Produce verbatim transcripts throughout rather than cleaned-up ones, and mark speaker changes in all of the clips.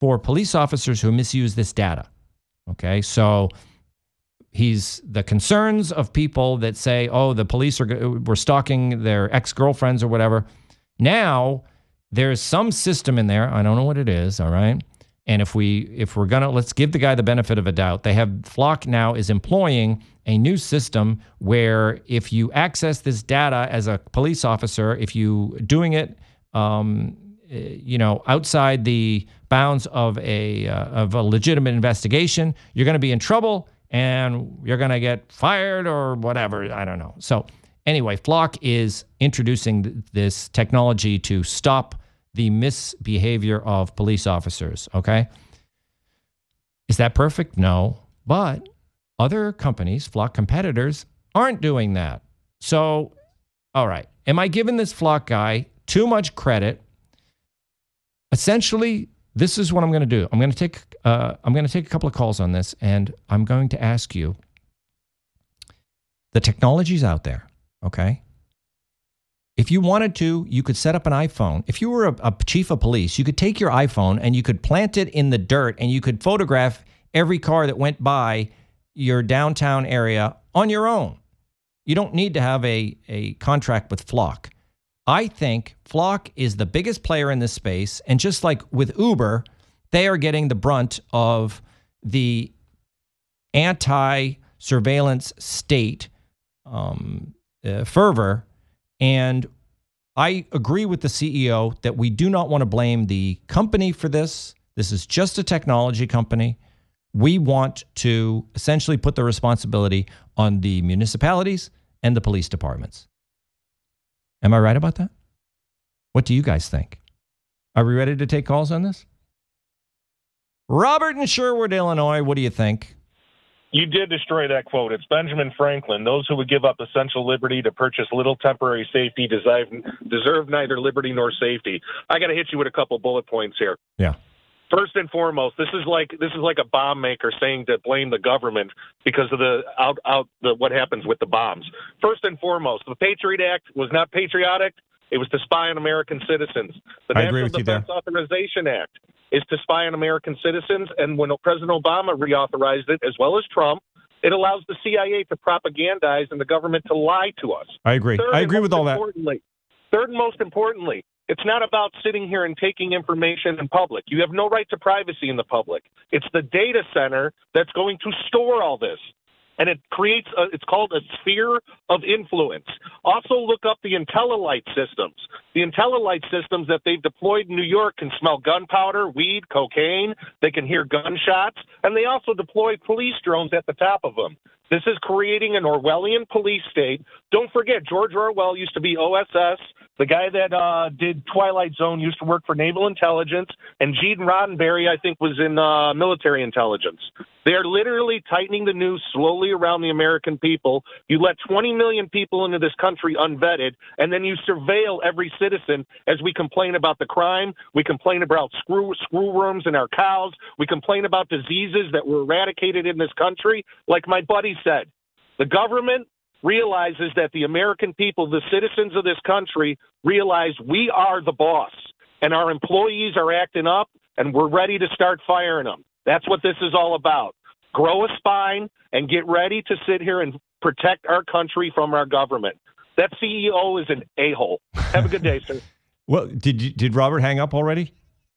Speaker 1: for police officers who misuse this data. Okay, so he's the concerns of people that say, oh, the police are were stalking their ex-girlfriends or whatever. Now there's some system in there. I don't know what it is. All right. And if we if we're gonna let's give the guy the benefit of a doubt. They have Flock now is employing a new system where if you access this data as a police officer, if you doing it, um, you know, outside the bounds of a uh, of a legitimate investigation, you're going to be in trouble and you're going to get fired or whatever. I don't know. So anyway, Flock is introducing th- this technology to stop the misbehavior of police officers. Okay. Is that perfect? No. But other companies, Flock competitors, aren't doing that. So, all right. Am I giving this Flock guy too much credit? Essentially, this is what I'm going to do. I'm going to take uh, I'm going to take a couple of calls on this, and I'm going to ask you. The technology's out there, okay? If you wanted to, you could set up an iPhone. If you were a, a chief of police, you could take your iPhone and you could plant it in the dirt, and you could photograph every car that went by your downtown area on your own. You don't need to have a, a contract with Flock. I think Flock is the biggest player in this space, and just like with Uber, they are getting the brunt of the anti-surveillance state um, uh, fervor. And I agree with the C E O that we do not want to blame the company for this. This is just a technology company. We want to essentially put the responsibility on the municipalities and the police departments. Am I right about that? What do you guys think? Are we ready to take calls on this? Robert in Sherwood, Illinois, what do you think?
Speaker 2: You did destroy that quote. It's Benjamin Franklin. Those who would give up essential liberty to purchase little temporary safety deserve, deserve neither liberty nor safety. I got to hit you with a couple bullet points here.
Speaker 1: Yeah.
Speaker 2: First and foremost, this is like this is like a bomb maker saying to blame the government because of the out out the what happens with the bombs. First and foremost, the Patriot Act was not patriotic. It was to spy on American citizens. The
Speaker 1: I
Speaker 2: National
Speaker 1: agree with you
Speaker 2: Defense
Speaker 1: there.
Speaker 2: Authorization Act is to spy on American citizens, and when President Obama reauthorized it, as well as Trump, it allows the C I A to propagandize and the government to lie to us.
Speaker 1: I agree.
Speaker 2: Third,
Speaker 1: I agree with all that.
Speaker 2: Third and most importantly, it's not about sitting here and taking information in public. You have no right to privacy in the public. It's the data center that's going to store all this. And it creates, a, it's called a sphere of influence. Also look up the IntelliLight systems. The IntelliLight systems that they've deployed in New York can smell gunpowder, weed, cocaine. They can hear gunshots. And they also deploy police drones at the top of them. This is creating an Orwellian police state. Don't forget, George Orwell used to be O S S. The guy that uh, did Twilight Zone used to work for Naval Intelligence, and Gene Roddenberry, I think, was in uh, military intelligence. They're literally tightening the noose slowly around the American people. You let twenty million people into this country unvetted, and then you surveil every citizen as we complain about the crime. We complain about screw screwworms in our cows. We complain about diseases that were eradicated in this country. Like my buddy said, the government realizes that the American people, the citizens of this country, realize we are the boss, and our employees are acting up, and we're ready to start firing them. That's what this is all about. Grow a spine and get ready to sit here and protect our country from our government. That C E O is an a-hole. Have a good day, sir.
Speaker 1: Well, did you, did Robert hang up already?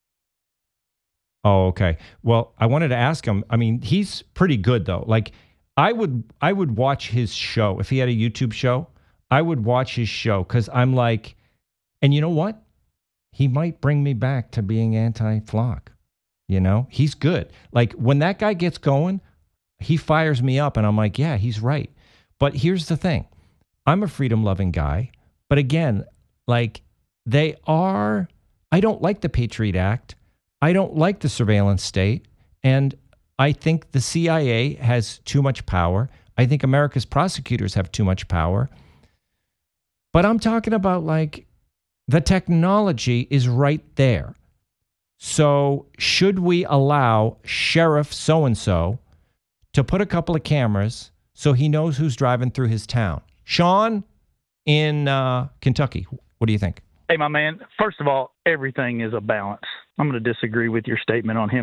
Speaker 1: Oh, okay. Well, I wanted to ask him. I mean, he's pretty good though. Like, I would I would watch his show if he had a YouTube show. I would watch his show because I'm like, and you know what? He might bring me back to being anti-Flock. You know, he's good. Like when that guy gets going, he fires me up, and I'm like, yeah, he's right. But here's the thing: I'm a freedom-loving guy, but again, like they are. I don't like the Patriot Act. I don't like the surveillance state, and I think the C I A has too much power. I think America's prosecutors have too much power. But I'm talking about like the technology is right there. So should we allow Sheriff so-and-so to put a couple of cameras so he knows who's driving through his town? Sean in uh, Kentucky, what do you think?
Speaker 3: Hey, my man, first of all, everything is a balance. I'm going to disagree with your statement on him